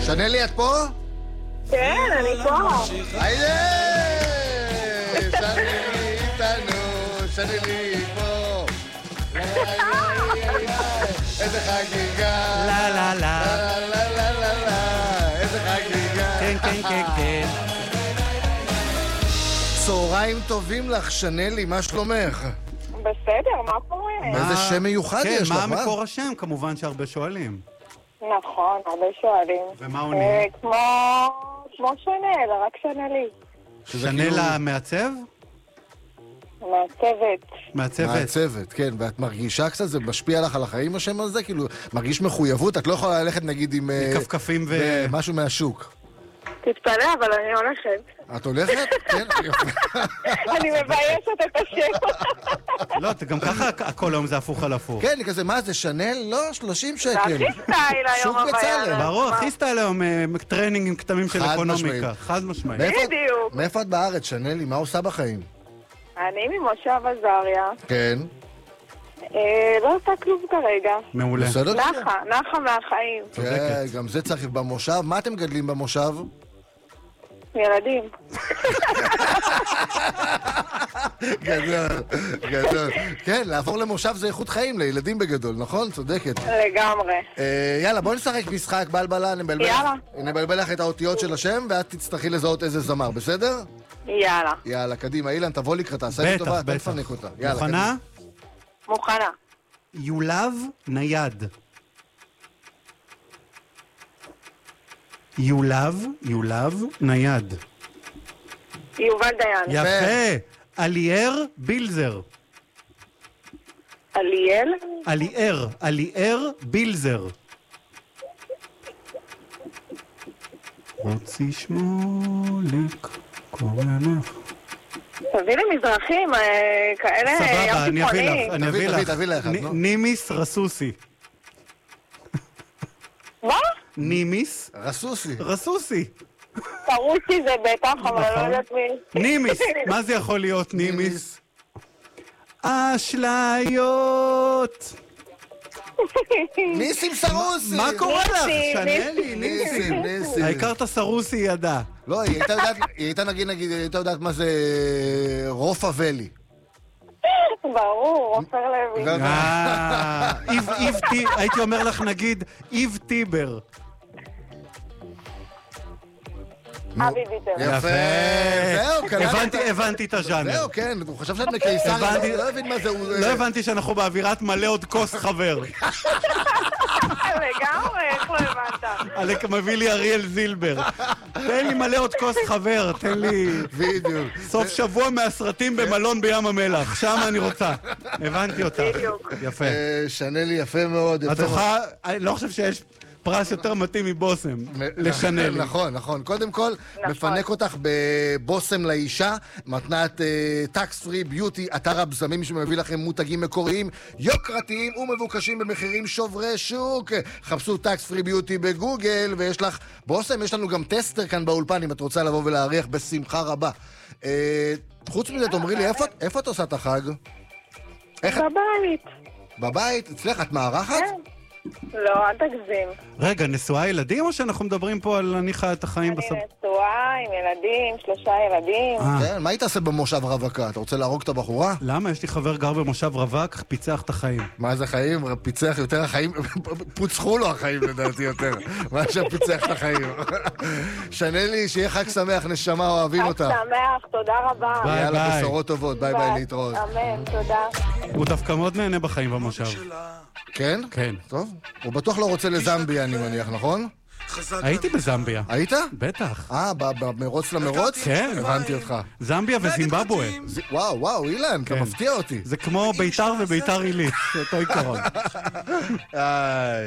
שנלי, את פה? כן, אני פה. היידה! שנלי איתנו, שנלי פה. איזה חגיגה. לה לה לה. לה לה לה לה. איזה חגיגה. כן, כן, כן, כן. צהריים טובים לך, שנלי, מה שלומך? בסדר, מה קורה? איזה שם מיוחד כן, יש לך, מה מקור השם? כמובן שהרבה שואלים. נכון, הרבה שואלים. ומה עונים? כמו שנל, רק שנלי. שנל המעצב? מעצבת. מעצבת, כן, ואת מרגישה קצת, זה משפיע לך על החיים השם הזה? כאילו, מרגיש מחויבות? את לא יכולה ללכת נגיד עם... כפכפים משהו מהשוק. תתפלא, אבל אני הולכת. את הולכת? כן. אני מביישת את השם. לא, גם ככה הכל היום זה הפוך על הפוך. כן, כזה, מה זה, שנל? לא, 30 שקל. זה הכי סטייל היום שוק בצלם. ברור, הכי סטייל היום טרנינג עם כתמים של חד אקונומיקה. משמעית. חד משמעית. בדיוק. מאיפה את בארץ, שנלי? מה עושה בחיים? אני ממושב עזריה. כן. לא עושה כלום כרגע. מעולה. בסדר? נחה מהחיים. כן, גם זה צריך במושב. מה אתם גדלים במושב? ילדים. גדול, גדול. כן, לעבור למושב זה איכות חיים לילדים בגדול, נכון? צודקת. לגמרי. יאללה, בואי נשחק משחק בלבלה, נבלבל לך את האותיות של השם, ואת תצטרכי לזהות איזה זמר, בסדר? יאללה. יאללה, קדימה, אילן, תבוא לקראתה, עשה לי טובה, אתה תפנק אותה. מוכנה? מוכנה. יולב נייד. יולב נייד. יובל דיין. יפה. אליאר בילזר. אליאל? אליאר בילזר. רוצי שמוליק קורנך. תביא לי מזרחים, כאלה סבבה, ים תיכוני. אני אביא לך. תביא לך. נימיס רסוסי. מה? נימיס רסוסי. פרוסי זה בטח, אבל אני לא יודעת מי. נימיס, מה זה יכול להיות נימיס? אשליות. ניסים סרוסי. מה קורה לך? ניסים, שנלי, ניסים. העיקר את הסרוסי ידע. לא, היא הייתה נגיד, הייתה יודעת מה זה רופה ולי. ברור, עופר לוי. הייתי אומר לך נגיד איב טיבר. אבי ביטר. יפה. זהו, הבנתי את הז'אנר. זהו, כן, הוא חשב שאת מקיסריה, לא הבין מה זה. לא הבנתי שאנחנו באווירת מלא עוד כוס חבר. לגמרי, איך לא הבנת? מביא לי אריאל זילבר. תן לי מלא עוד כוס חבר, תן לי... בדיוק. סוף שבוע מהסרטים במלון בים המלח, שם אני רוצה. הבנתי אותך. בדיוק. יפה. שנלי, יפה מאוד. את זוכה, אני לא חושב שיש פרס יותר מתאים מבוסם לשנלי. נכון. קודם כל, מפנק אותך בבוסם לאישה, מתנת טקס פרי ביוטי, אתר הבשמים שמביא לכם מותגים מקוריים, יוקרתיים ומבוקשים במחירים שוברי שוק. חפשו טקס פרי ביוטי בגוגל, ויש לך בוסם, יש לנו גם טסטר כאן באולפן, אם את רוצה לבוא ולהריח בשמחה רבה. חוץ מזה, תאמרי לי, איפה את עושה את החג? בבית. בבית? אצלך, את מארחת? כן. לא, אל תגזים. רגע, נשואה ילדים או שאנחנו מדברים פה על אני חי את החיים בסוף? אני נשואה עם ילדים, 3 ילדים. כן, מה היא תעשה במושב רווקה? אתה רוצה להרוג את הבחורה? למה? יש לי חבר גר במושב רווק, פיצח את החיים. מה זה חיים? פיצח יותר החיים? פוצחו לו החיים לדעתי יותר. מה שפיצח את החיים? שנלי, שיהיה חג שמח, נשמה, אוהבים אותה. חג שמח, תודה רבה. ביי, יאללה, ביי. בשורות טובות, ביי ביי, להתראות. אמן, תודה. הוא דווקא מאוד נהנה בחיים במושב. כן? כן. טוב. הוא בטוח לא רוצה לזמביה, אני מניח, נכון? הייתי בזמביה. היית? בטח. במרוץ למרוץ? כן. הבנתי אותך. זמביה וזימבבואה. וואו, אילן, אתה מפתיע אותי. זה כמו ביתר וביתר עילית, אותו עיקרון.